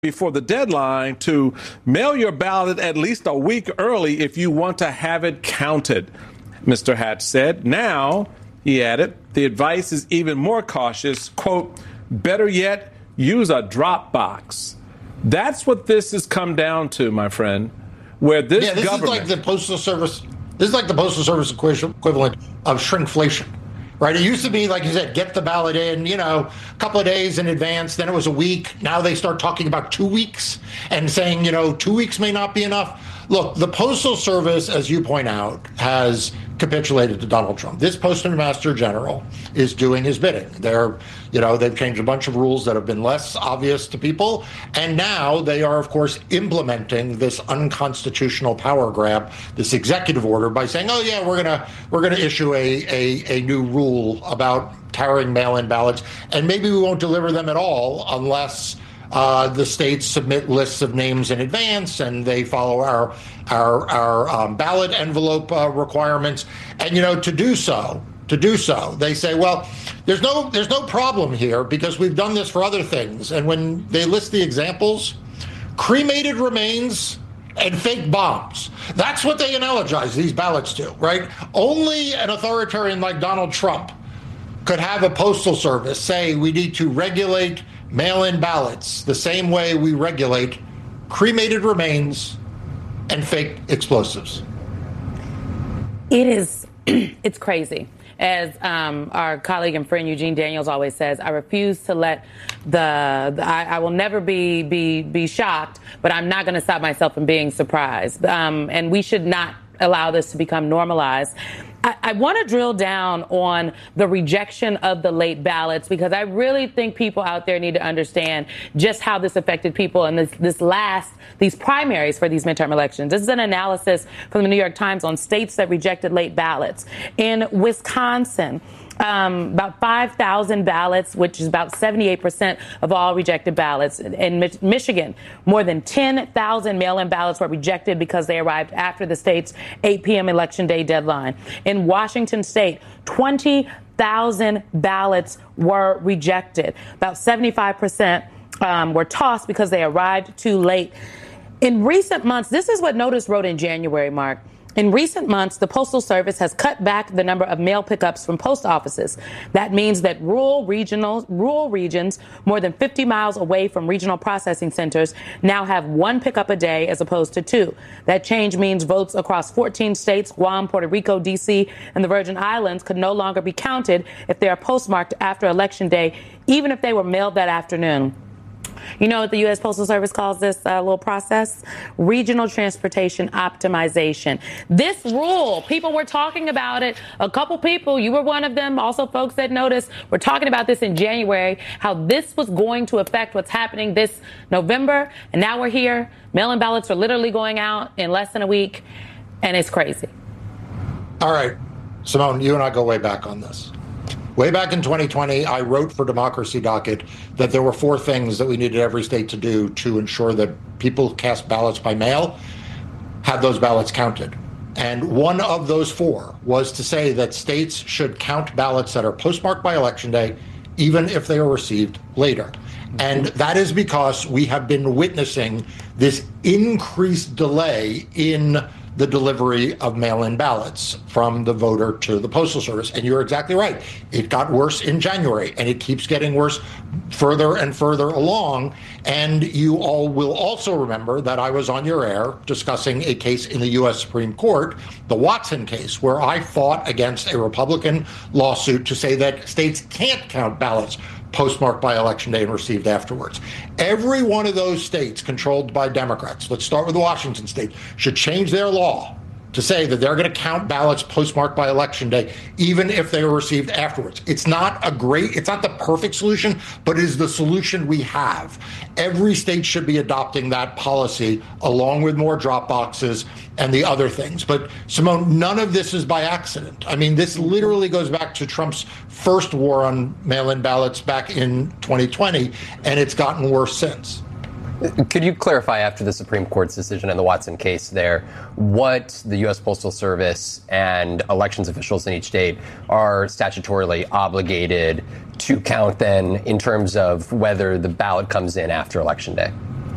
before the deadline to mail your ballot at least a week early if you want to have it counted, Mr. Hatch said. Now, he added, the advice is even more cautious. Quote, better yet, use a drop box. That's what this has come down to, my friend, where this government... is like the Postal Service. This is like the Postal Service equivalent of shrinkflation. Right. It used to be, like you said, get the ballot in, a couple of days in advance. Then it was a week. Now they start talking about 2 weeks and saying, 2 weeks may not be enough. Look, the Postal Service, as you point out, has capitulated to Donald Trump. This Postmaster General is doing his bidding. They've changed a bunch of rules that have been less obvious to people. And now they are, of course, implementing this unconstitutional power grab, this executive order, by saying, oh, yeah, we're going to issue a new rule about carrying mail-in ballots. And maybe we won't deliver them at all unless the states submit lists of names in advance and they follow our ballot envelope requirements. And, to do so, they say, well, there's no problem here because we've done this for other things. And when they list the examples, cremated remains and fake bombs. That's what they analogize these ballots to, right? Only an authoritarian like Donald Trump could have a postal service say we need to regulate mail-in ballots the same way we regulate cremated remains and fake explosives. It's crazy. As our colleague and friend Eugene Daniels always says, I refuse to let I will never be shocked, but I'm not going to stop myself from being surprised. And we should not allow this to become normalized. I want to drill down on the rejection of the late ballots because I really think people out there need to understand just how this affected people in these primaries for these midterm elections. This is an analysis from the New York Times on states that rejected late ballots. In Wisconsin, about 5,000 ballots, which is about 78% of all rejected ballots. In Michigan, more than 10,000 mail-in ballots were rejected because they arrived after the state's 8 p.m. Election Day deadline. In Washington State, 20,000 ballots were rejected. About 75% were tossed because they arrived too late. In recent months, this is what Notice wrote in January, Mark. In recent months, the Postal Service has cut back the number of mail pickups from post offices. That means that rural regions more than 50 miles away from regional processing centers now have one pickup a day as opposed to two. That change means votes across 14 states, Guam, Puerto Rico, D.C., and the Virgin Islands could no longer be counted if they are postmarked after Election Day, even if they were mailed that afternoon. You know what the U.S. Postal Service calls this little process? Regional transportation optimization. This rule, people were talking about it. A couple people, you were one of them, also folks that noticed, were talking about this in January, how this was going to affect what's happening this November. And now we're here. Mail-in ballots are literally going out in less than a week. And it's crazy. All right. Simone, you and I go way back on this. Way back in 2020, I wrote for Democracy Docket that there were 4 things that we needed every state to do to ensure that people who cast ballots by mail had those ballots counted. And one of those 4 was to say that states should count ballots that are postmarked by Election Day, even if they are received later. And that is because we have been witnessing this increased delay in the delivery of mail-in ballots from the voter to the Postal Service. And you're exactly right. It got worse in January, and it keeps getting worse further and further along. And you all will also remember that I was on your air discussing a case in the U.S. Supreme Court, the Watson case, where I fought against a Republican lawsuit to say that states can't count ballots postmarked by Election Day and received afterwards. Every one of those states controlled by Democrats, let's start with Washington State, should change their law to say that they're going to count ballots postmarked by Election Day, even if they were received afterwards. It's not the perfect solution, but it is the solution we have. Every state should be adopting that policy along with more drop boxes and the other things. But Simone, none of this is by accident. I mean, this literally goes back to Trump's first war on mail-in ballots back in 2020, and it's gotten worse since. Could you clarify, after the Supreme Court's decision in the Watson case there, what the U.S. Postal Service and elections officials in each state are statutorily obligated to count then in terms of whether the ballot comes in after Election Day?